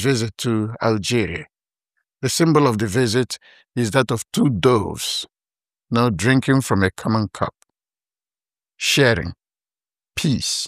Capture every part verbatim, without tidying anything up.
visit to Algeria. The symbol of the visit is that of two doves, now drinking from a common cup, sharing, peace.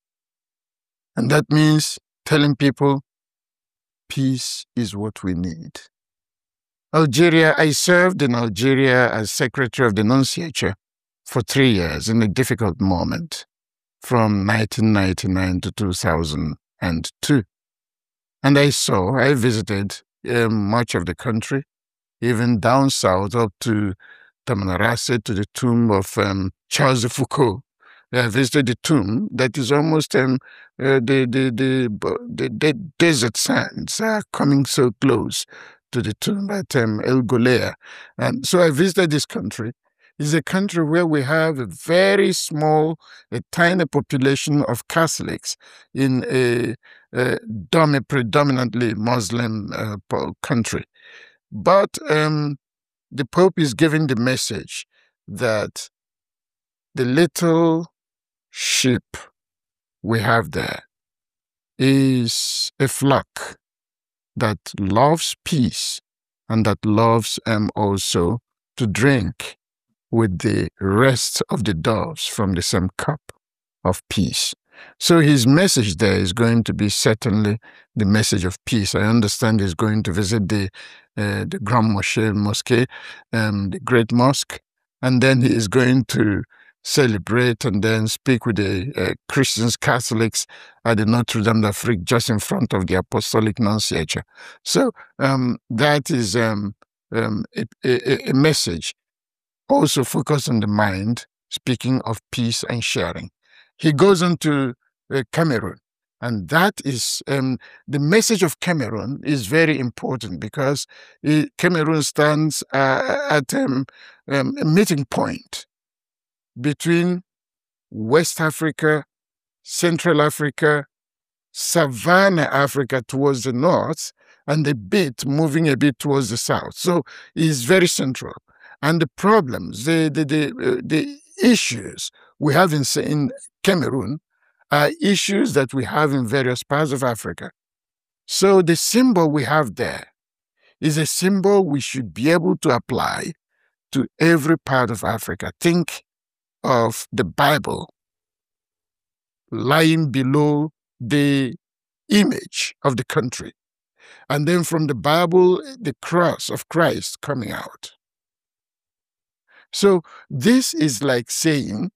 And that means telling people peace is what we need. Algeria, I served in Algeria as Secretary of the Nunciature for three years in a difficult moment, from nineteen ninety-nine to two thousand two. And I saw, I visited um, much of the country, even down south up to Tamanrasset, to the tomb of um, Charles de Foucault. I visited the tomb that is almost um, uh, the, the, the, the, the desert sands are coming so close to the tomb at um, El Golea. And so I visited this country. It's a country where we have a very small, a tiny population of Catholics in a, a dom- predominantly Muslim uh, country. But um, the Pope is giving the message that the little sheep we have there is a flock that loves peace and that loves um, also to drink with the rest of the doves from the same cup of peace. So his message there is going to be certainly the message of peace. I understand he's going to visit the uh, the Grand Mosque, Mosque um, the Great Mosque, and then he is going to celebrate and then speak with the uh, Christians, Catholics at the Notre Dame d'Afrique, just in front of the Apostolic Nunciature. So um, that is um, um, a, a, a message also focused on the mind, speaking of peace and sharing. He goes on to uh, Cameroon, and that is um, the message of Cameroon is very important because it, Cameroon stands uh, at um, um, a meeting point between West Africa, Central Africa, Savannah Africa towards the north, and a bit moving a bit towards the south. So it's very central. And the problems, the the the, uh, the issues we have in, in Cameroon are issues that we have in various parts of Africa. So the symbol we have there is a symbol we should be able to apply to every part of Africa. Think of the Bible lying below the image of the country. And then from the Bible, the cross of Christ coming out. So this is like saying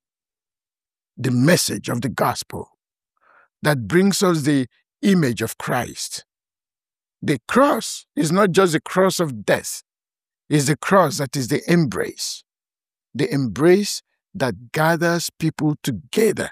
the message of the gospel that brings us the image of Christ. The cross is not just the cross of death. It's the cross that is the embrace. The embrace that gathers people together,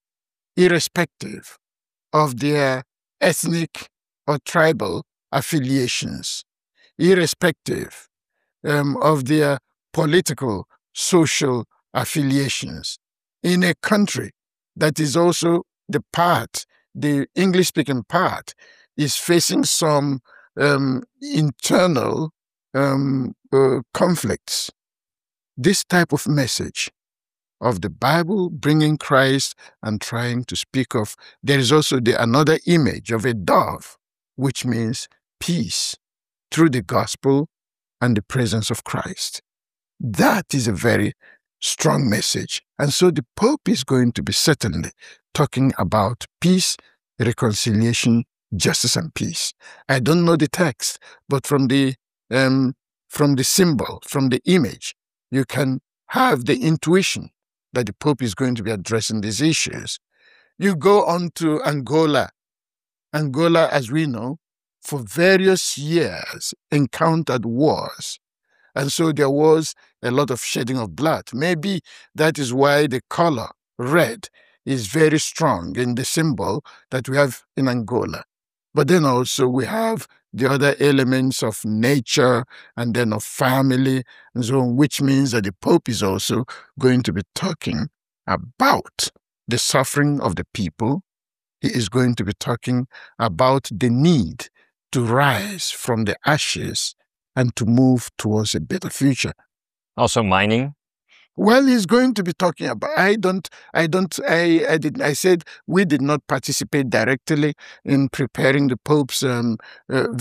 irrespective of their ethnic or tribal affiliations, irrespective um, of their political, social affiliations, in a country that is also the part, the English-speaking part, is facing some um, internal um, uh, conflicts. This type of message of the Bible bringing Christ and trying to speak of, there is also the, another image of a dove, which means peace through the gospel and the presence of Christ. That is a very strong message. And so the Pope is going to be certainly talking about peace, reconciliation, justice, and peace. I don't know the text, but from the um, from the symbol, from the image, you can have the intuition that the Pope is going to be addressing these issues. You go on to Angola. Angola, as we know, for various years encountered wars. And so there was a lot of shedding of blood. Maybe that is why the color red is very strong in the symbol that we have in Angola. But then also we have the other elements of nature and then of family, and so on, which means that the Pope is also going to be talking about the suffering of the people. He is going to be talking about the need to rise from the ashes and to move towards a better future. Also mining. Well, he's going to be talking about. I don't. I don't. I. I did. I said we did not participate directly in preparing the Pope's um, uh,